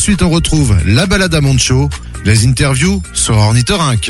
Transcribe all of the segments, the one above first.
suite, on retrouve la balade à Moncho, les interviews sur Ornithorynque.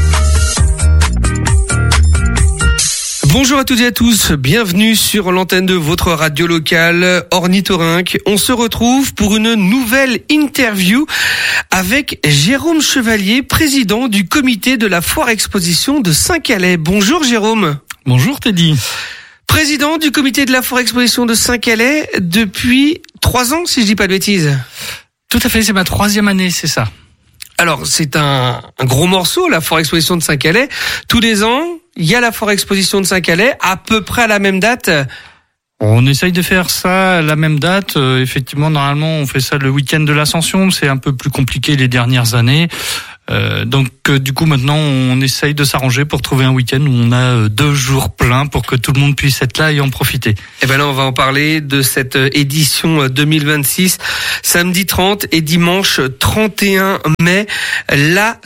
Bonjour à toutes et à tous, bienvenue sur l'antenne de votre radio locale Ornithorynque. On se retrouve pour une nouvelle interview avec Jérôme Chevalier, président du comité de la Foire Exposition de Saint-Calais. Bonjour Jérôme. Bonjour Teddy. Président du comité de la Foire Exposition de Saint-Calais depuis 3 ans, si je dis pas de bêtises. Tout à fait, c'est ma 3e année, c'est ça. Alors, c'est un gros morceau, la Foire Exposition de Saint-Calais. Tous les ans, il y a la Foire Exposition de Saint-Calais, à peu près à la même date. On essaye de faire ça à la même date. Effectivement, normalement, on fait ça le week-end de l'Ascension. C'est un peu plus compliqué les dernières années. Donc, du coup, maintenant, on essaye de s'arranger pour trouver un week-end où on a 2 jours pleins pour que tout le monde puisse être là et en profiter. Et ben là, on va en parler de cette édition 2026, samedi 30 et dimanche 31 mai, la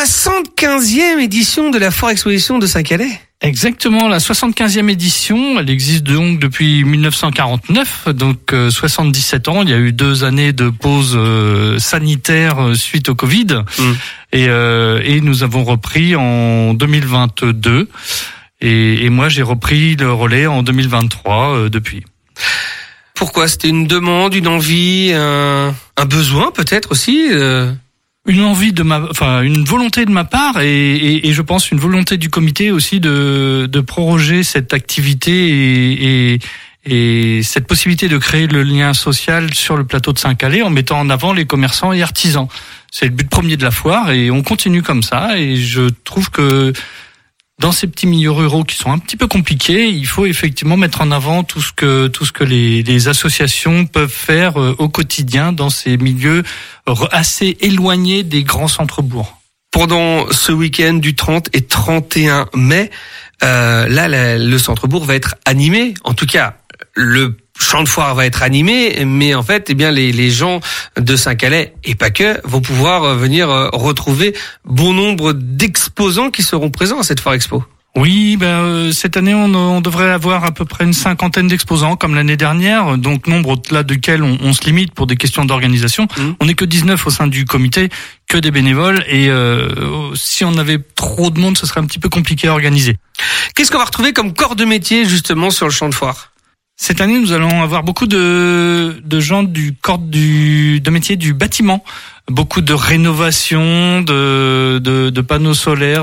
75e édition de la Foire Exposition de Saint-Calais. Exactement, la 75e édition, elle existe donc depuis 1949, donc 77 ans. Il y a eu 2 années de pause sanitaire suite au Covid, et nous avons repris en 2022, et moi j'ai repris le relais en 2023 depuis. Pourquoi? C'était une demande, une envie, un besoin peut-être aussi Une envie une volonté de ma part et je pense une volonté du comité aussi de proroger cette activité et cette possibilité de créer le lien social sur le plateau de Saint-Calais en mettant en avant les commerçants et artisans. C'est le but premier de la foire et on continue comme ça et je trouve que dans ces petits milieux ruraux qui sont un petit peu compliqués, il faut effectivement mettre en avant tout ce que les associations peuvent faire au quotidien dans ces milieux assez éloignés des grands centres-bourgs. Pendant ce week-end du 30 et 31 mai, le centre-bourg va être animé. En tout cas, le champ de foire va être animé, mais en fait, les gens de Saint-Calais et pas que vont pouvoir venir retrouver bon nombre d'exposants qui seront présents à cette foire expo. Oui, cette année on devrait avoir à peu près une 50aine d'exposants comme l'année dernière, donc nombre au-delà duquel on se limite pour des questions d'organisation. On n'est que 19 au sein du comité, que des bénévoles, et si on avait trop de monde, ce serait un petit peu compliqué à organiser. Qu'est-ce qu'on va retrouver comme corps de métier justement sur le champ de foire ? Cette année, nous allons avoir beaucoup de gens du corps de métier du bâtiment, beaucoup de rénovation, de panneaux solaires,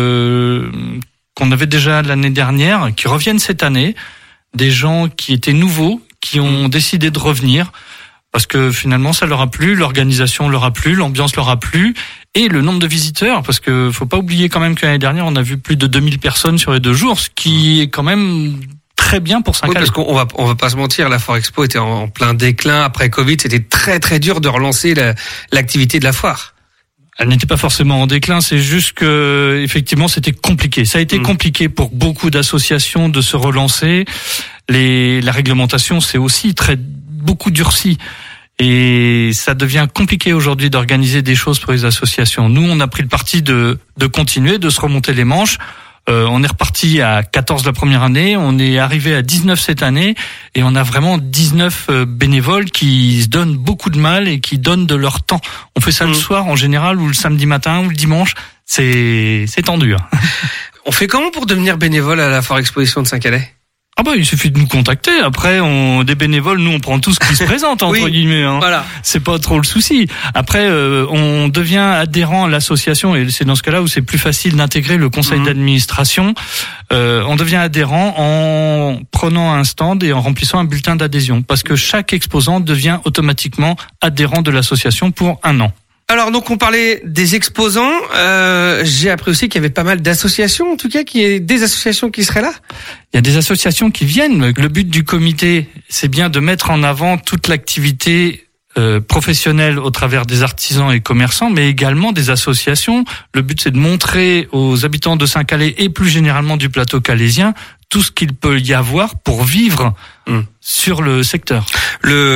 qu'on avait déjà l'année dernière, qui reviennent cette année, des gens qui étaient nouveaux, qui ont décidé de revenir, parce que finalement ça leur a plu, l'organisation leur a plu, l'ambiance leur a plu, et le nombre de visiteurs, parce que faut pas oublier quand même que l'année dernière on a vu plus de 2000 personnes sur les 2 jours, ce qui est quand même très bien pour Saint-Calais. Oui, parce qu'on va pas se mentir, la Foire Expo était en plein déclin après Covid, c'était très très dur de relancer l'activité de la foire. Elle n'était pas forcément en déclin, c'est juste que effectivement c'était compliqué. Ça a été compliqué pour beaucoup d'associations de se relancer. La réglementation c'est aussi beaucoup durci. Et ça devient compliqué aujourd'hui d'organiser des choses pour les associations. Nous, on a pris le parti de continuer, de se remonter les manches. On est reparti à 14 la première année, on est arrivé à 19 cette année et on a vraiment 19 bénévoles qui se donnent beaucoup de mal et qui donnent de leur temps. On fait ça le soir en général ou le samedi matin ou le dimanche, c'est tendu. On fait comment pour devenir bénévole à la Foire Exposition de Saint-Calais ? Il suffit de nous contacter. Après, des bénévoles, nous on prend tout ce qui se présente entre guillemets. Voilà. C'est pas trop le souci. Après, on devient adhérent à l'association et c'est dans ce cas-là où c'est plus facile d'intégrer le conseil d'administration. On devient adhérent en prenant un stand et en remplissant un bulletin d'adhésion, parce que chaque exposant devient automatiquement adhérent de l'association pour 1 an. Alors donc on parlait des exposants, j'ai appris aussi qu'il y avait pas mal d'associations, en tout cas qu'il y a des associations qui seraient là. Il y a des associations qui viennent. Le but du comité, c'est bien de mettre en avant toute l'activité professionnelle au travers des artisans et commerçants, mais également des associations. Le but c'est de montrer aux habitants de Saint-Calais et plus généralement du plateau calaisien tout ce qu'il peut y avoir pour vivre sur le secteur. Le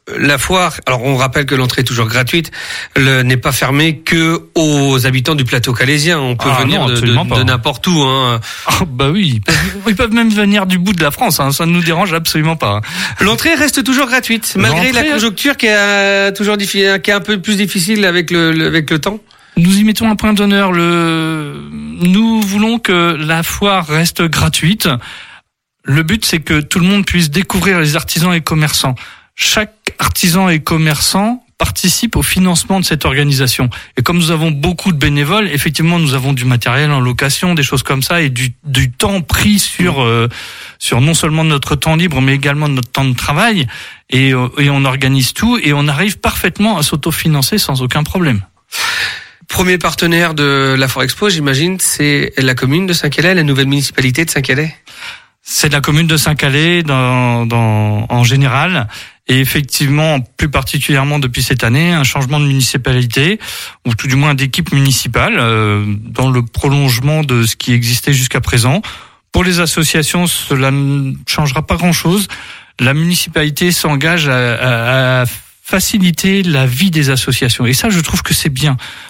la foire, alors on rappelle que l'entrée est toujours gratuite, n'est pas fermée que aux habitants du plateau calésien. On peut venir de n'importe où. Hein. Oh, bah oui, ils peuvent même venir du bout de la France. Hein. Ça ne nous dérange absolument pas. L'entrée reste toujours gratuite, malgré la conjoncture qui est toujours qui est un peu plus difficile avec le temps. Nous y mettons un point d'honneur. Nous voulons que la foire reste gratuite. Le but, c'est que tout le monde puisse découvrir les artisans et commerçants. Chaque artisan et commerçant participe au financement de cette organisation. Et comme nous avons beaucoup de bénévoles, effectivement, nous avons du matériel en location, des choses comme ça, et du temps pris sur non seulement notre temps libre, mais également notre temps de travail. Et on organise tout, et on arrive parfaitement à s'autofinancer sans aucun problème. Premier partenaire de la Foire Expo, j'imagine, c'est la commune de Saint-Calais, la nouvelle municipalité de Saint-Calais. C'est la commune de Saint-Calais en général. Et effectivement, plus particulièrement depuis cette année, un changement de municipalité, ou tout du moins d'équipe municipale, dans le prolongement de ce qui existait jusqu'à présent. Pour les associations, cela ne changera pas grand-chose. La municipalité s'engage à faciliter la vie des associations. Et ça, je trouve que c'est bien.